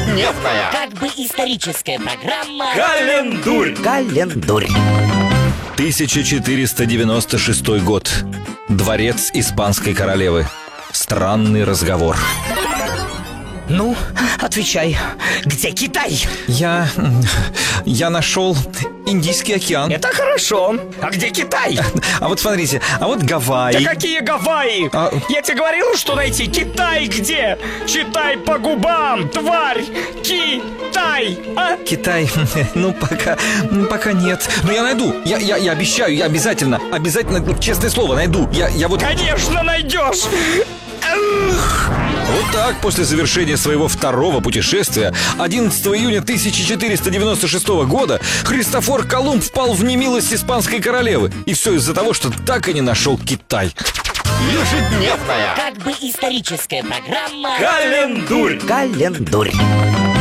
Ежедневная. Как бы историческая программа. Календурь. 1496 год. Дворец испанской королевы. Странный разговор. Ну, отвечай, где Китай? Я нашел Индийский океан. Это хорошо. А где Китай? А вот смотрите, а вот Гавайи. Да какие Гавайи? Я тебе говорил, что найти. Китай где? Читай по губам, тварь. Китай, а? Китай, пока нет. Но я найду. Я обещаю, я обязательно, честное слово, найду. Я вот... Конечно найдешь. Вот так, после завершения своего второго путешествия, 11 июня 1496 года Христофор Колумб впал в немилость испанской королевы. И все из-за того, что так и не нашел Китай. Ежедневная. Как бы историческая программа. Календурь.